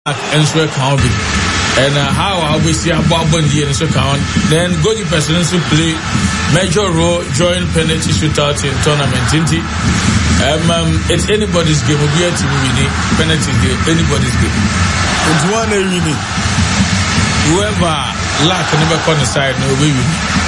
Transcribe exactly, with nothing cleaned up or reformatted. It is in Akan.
and so count and uh, how I will see a Bondi and so count. Then goalkeepers also play major role during penalty shootout in tournament. Um, um, it's anybody's game. We'll be a team winning penalty game. Anybody's game. It's one winning. Whoever lack never on the side, no we win.